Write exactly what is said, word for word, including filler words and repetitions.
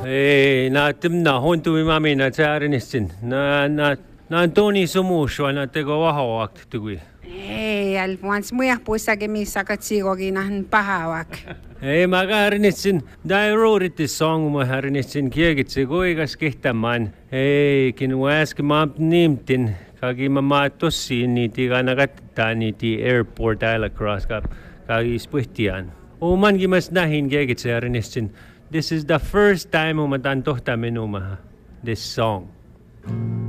Ei, na timna hontu mami na tsäärinissin. Na na na Toni Sumuswa na tego wahawak tugui. Ei, alfuans muja puissake missä katsigokin pahawak. Ei mä käärinissin. Dai rooditis song mä käärinissin kiekitsi kuikas kihtämään. Ei, kin äsken mä nimtin. Kaki mä mä tossiin niitä kana kattaa niitä airport Alacross kaki spuhtiaan. Omankin mä nähin kiekitsi käärinissin. This is the first time mä tämän tohta minumaha. This song.